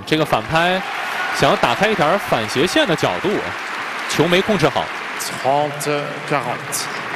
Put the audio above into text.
这个反拍想要打开一条反斜线的角度，球没控制好。 30-40.